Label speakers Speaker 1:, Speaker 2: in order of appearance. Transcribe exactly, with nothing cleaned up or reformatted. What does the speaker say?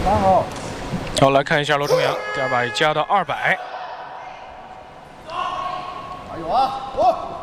Speaker 1: 三号。
Speaker 2: 好，来看一下罗重阳，第二把加到二百。
Speaker 1: 加油啊！我。